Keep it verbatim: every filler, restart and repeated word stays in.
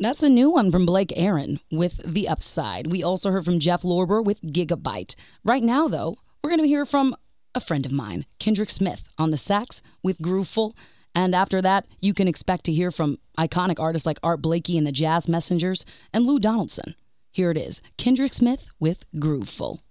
That's a new one from Blake Aaron with The Upside. We also heard from Jeff Lorber with Gigabyte. Right now, though, we're going to hear from a friend of mine, Kendrick Smith, on the sax with Grooveful. And after that, you can expect to hear from iconic artists like Art Blakey and the Jazz Messengers and Lou Donaldson. Here it is, Kendrick Smith with Grooveful.